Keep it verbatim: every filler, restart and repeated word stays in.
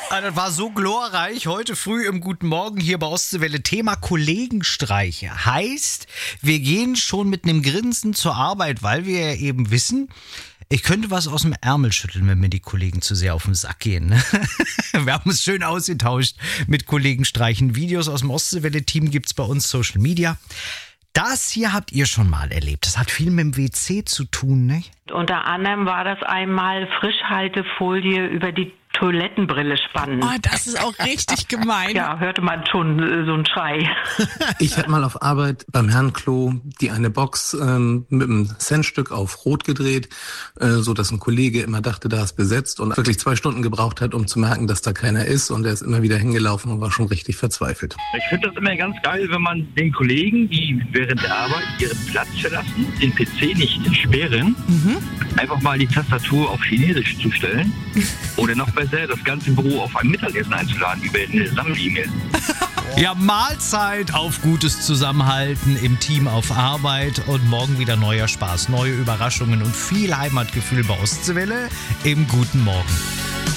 Das war so glorreich. Heute früh im Guten Morgen hier bei Ostseewelle. Thema Kollegenstreiche. Heißt, wir gehen schon mit einem Grinsen zur Arbeit, weil wir ja eben wissen, ich könnte was aus dem Ärmel schütteln, wenn mir die Kollegen zu sehr auf den Sack gehen. Ne? Wir haben uns schön ausgetauscht mit Kollegenstreichen. Videos aus dem Ostseewelle-Team gibt's bei uns, Social Media. Das hier habt ihr schon mal erlebt. Das hat viel mit dem W C zu tun, ne? Unter anderem war das einmal Frischhaltefolie über die Toilettenbrille spannen. Oh, das ist auch richtig gemein. Ja, hörte man schon äh, so einen Schrei. Ich hatte mal auf Arbeit beim Herrenklo die eine Box ähm, mit einem Centstück auf Rot gedreht, äh, so dass ein Kollege immer dachte, da ist besetzt und wirklich zwei Stunden gebraucht hat, um zu merken, dass da keiner ist, und er ist immer wieder hingelaufen und war schon richtig verzweifelt. Ich finde das immer ganz geil, wenn man den Kollegen, die während der Arbeit ihren Platz verlassen, den P C nicht sperren, mhm. einfach mal die Tastatur auf Chinesisch zu stellen oder noch besser das ganze Büro auf ein Mittagessen einzuladen über eine Sammel-E-Mail. Ja, Mahlzeit auf gutes Zusammenhalten im Team auf Arbeit und morgen wieder neuer Spaß, neue Überraschungen und viel Heimatgefühl bei Ostseewelle im Guten Morgen.